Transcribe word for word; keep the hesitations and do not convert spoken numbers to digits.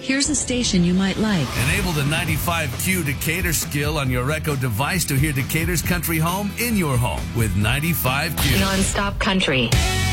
Here's a station you might like. Enable the ninety-five Q Decatur skill on your Echo device to hear Decatur's country home in your home with ninety-five Q. Non-stop country.